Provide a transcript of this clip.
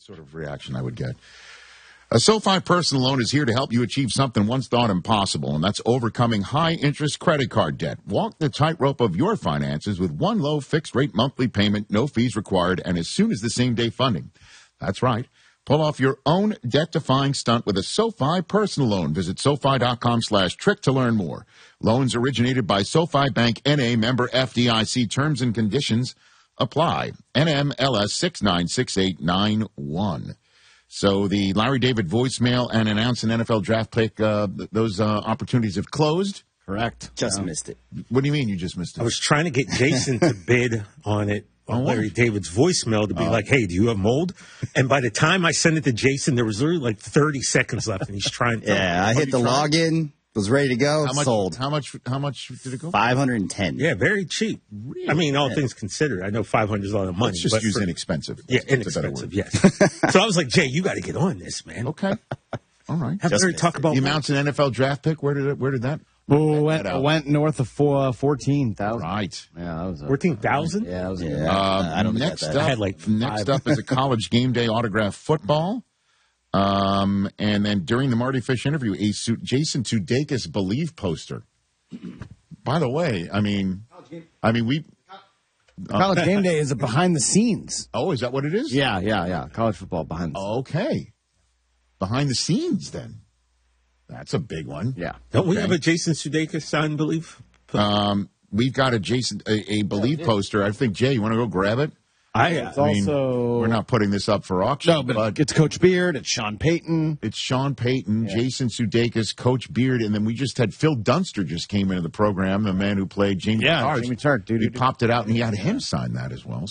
sort of reaction I would get. A SoFi personal loan is here to help you achieve something once thought impossible, and that's overcoming high-interest credit card debt. Walk the tightrope of your finances with one low fixed-rate monthly payment, no fees required, and as soon as the same-day funding. That's right. Pull off your own debt-defying stunt with a SoFi personal loan. Visit SoFi.com/trick to learn more. Loans originated by SoFi Bank N.A. member FDIC. Terms and conditions apply. NMLS 696891. So the Larry David voicemail and announce an NFL draft pick, those opportunities have closed. Correct. Just missed it. What do you mean you just missed it? I was trying to get Jason to bid on it, on Larry David's voicemail, to be like, hey, do you have mold? And by the time I sent it to Jason, there was literally like 30 seconds left, and he's trying to. Yeah, I hit the login, was ready to go, sold. How much did it go? 510. Yeah, very cheap. Really? I mean, all things considered, I know 500 is a lot of money. Let's just use inexpensive. Yeah, inexpensive, yes. So I was like, Jay, you got to get on this, man. Okay. All right. Have Larry talk about the amounts in NFL draft pick. Where did that? Went north of 14,000. Right. Yeah, that was 14,000. Yeah, that was. I don't next get up, that. I had like next up is a college game day autograph football. And then during the Marty Fish interview, Jason Sudeikis Believe poster. By the way, I mean, we. College game day is a behind the scenes. Oh, is that what it is? Yeah. College football behind the scenes. Okay. Behind the scenes, then. That's a big one. Yeah. Don't we have a Jason Sudeikis signed Believe? We've got a Believe poster. I think, Jay, you want to go grab it? It's also. We're not putting this up for auction. No, but it's Coach Beard. It's Sean Payton. It's Sean Payton, Jason Sudeikis, Coach Beard, and then we just had Phil Dunster just came into the program, the man who played Jamie Tartt. Jamie Tartt. He popped it out, and he had him sign that as well.